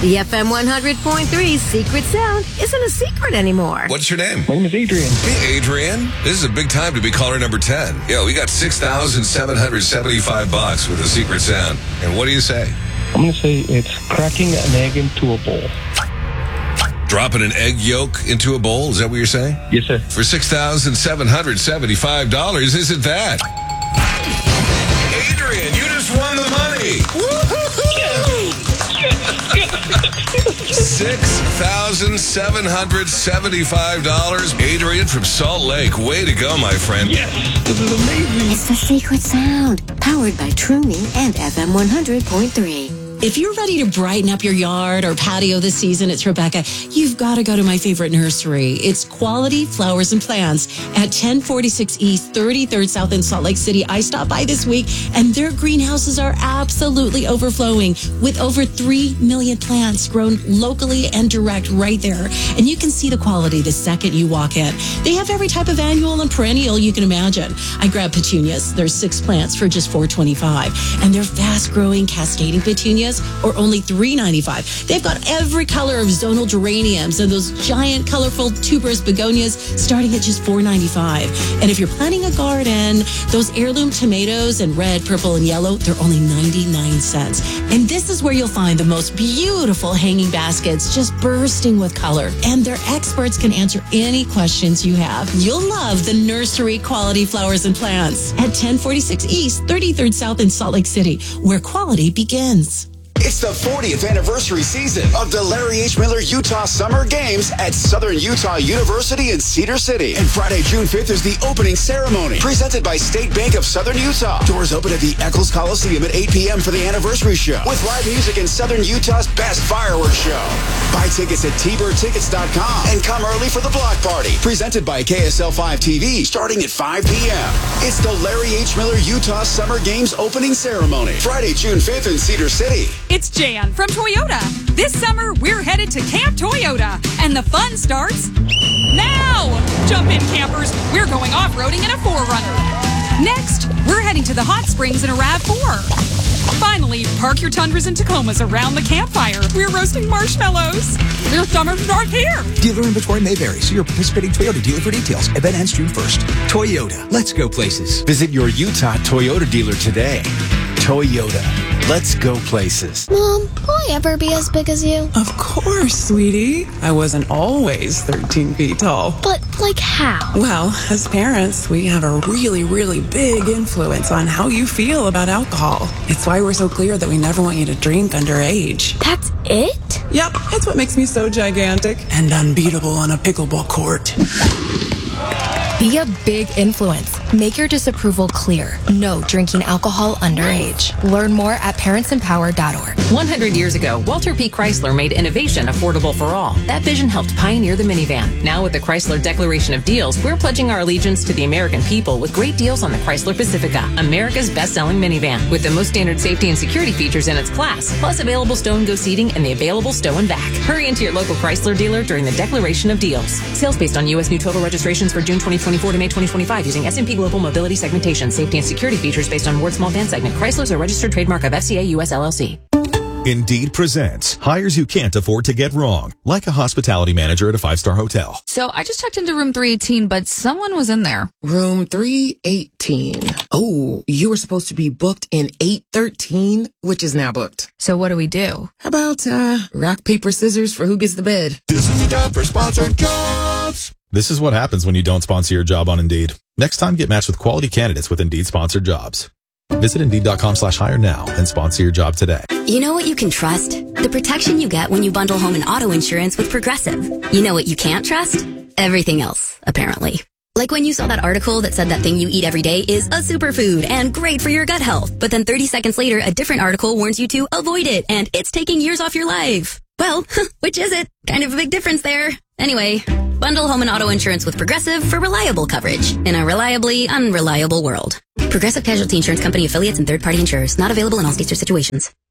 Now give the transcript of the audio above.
The FM 100.3 secret sound isn't a secret anymore. What's your name? My name is Adrian. Hey, Adrian. This is a big time to be caller number 10. Yeah, we got $6,775 with a secret sound. And what do you say? I'm going to say it's cracking an egg into a bowl. Dropping an egg yolk into a bowl? Is that what you're saying? Yes, sir. For $6,775, isn't that? Adrian, you just won the money. $6,775. Adrian from Salt Lake. Way to go, my friend. Yes, this is amazing. It's the secret sound, powered by Trooning and FM 100.3. If you're ready to brighten up your yard or patio this season, it's Rebecca. You've got to go to my favorite nursery. It's Quality Flowers and Plants at 1046 East, 33rd South in Salt Lake City. I stopped by this week, and their greenhouses are absolutely overflowing with over 3 million plants grown locally and direct right there. And you can see the quality the second you walk in. They have every type of annual and perennial you can imagine. I grabbed petunias. There's 6 plants for just $4.25. And they're fast-growing cascading petunias or only $3.95. They've got every color of zonal geraniums and those giant colorful tuberous begonias starting at just $4.95. And if you're planting a garden, those heirloom tomatoes in red, purple, and yellow, they're only 99 cents. And this is where you'll find the most beautiful hanging baskets just bursting with color. And their experts can answer any questions you have. You'll love the nursery Quality Flowers and Plants at 1046 East, 33rd South in Salt Lake City, where quality begins. It's the 40th anniversary season of the Larry H. Miller Utah Summer Games at Southern Utah University in Cedar City. And Friday, June 5th is the opening ceremony presented by State Bank of Southern Utah. Doors open at the Eccles Coliseum at 8 p.m. for the anniversary show with live music and Southern Utah's best fireworks show. Buy tickets at tbirdtickets.com and come early for the block party presented by KSL 5 TV starting at 5 p.m. It's the Larry H. Miller Utah Summer Games opening ceremony Friday, June 5th in Cedar City. It's Jan from Toyota. This summer, we're headed to Camp Toyota, and the fun starts now. Jump in, campers. We're going off-roading in a 4Runner. Next, we're heading to the hot springs in a RAV4. Finally, park your Tundras and Tacomas around the campfire. We're roasting marshmallows. There's summer start here. Dealer inventory may vary. See your participating Toyota dealer for details. Event ends June 1st. Toyota. Let's go places. Visit your Utah Toyota dealer today. Toyota. Let's go places. Mom, will I ever be as big as you? Of course, sweetie. I wasn't always 13 feet tall. But, like, how? Well, as parents, we have a really, really big influence on how you feel about alcohol. It's why we're so clear that we never want you to drink underage. That's it? Yep, it's what makes me so gigantic and unbeatable on a pickleball court. Be a big influence. Make your disapproval clear. No drinking alcohol underage. Learn more at parentsempower.org. 100 years ago, Walter P. Chrysler made innovation affordable for all. That vision helped pioneer the minivan. Now with the Chrysler Declaration of Deals, we're pledging our allegiance to the American people with great deals on the Chrysler Pacifica, America's best-selling minivan, with the most standard safety and security features in its class, plus available stow and go seating and the available stow and back. Hurry into your local Chrysler dealer during the Declaration of Deals. Sales based on U.S. new total registrations for June 2024 to May 2025 using S&P Global Mobility Segmentation. Safety and security features based on Ward Small Van Segment. Chrysler's a registered trademark of FCA US LLC. Indeed presents hires you can't afford to get wrong, like a hospitality manager at a 5-star hotel. So I just checked into room 318, but someone was in there. Room 318. Oh, you were supposed to be booked in 813, which is now booked. So what do we do? How about rock, paper, scissors for who gets the bed? This is the time for sponsored jobs. This is what happens when you don't sponsor your job on Indeed. Next time, get matched with quality candidates with Indeed sponsored jobs. Visit Indeed.com/hire now and sponsor your job today. You know what you can trust? The protection you get when you bundle home and auto insurance with Progressive. You know what you can't trust? Everything else, apparently. Like when you saw that article that said that thing you eat every day is a superfood and great for your gut health. But then 30 seconds later, a different article warns you to avoid it and it's taking years off your life. Well, which is it? Kind of a big difference there. Anyway, bundle home and auto insurance with Progressive for reliable coverage in a reliably unreliable world. Progressive Casualty Insurance Company affiliates and third-party insurers. Not available in all states or situations.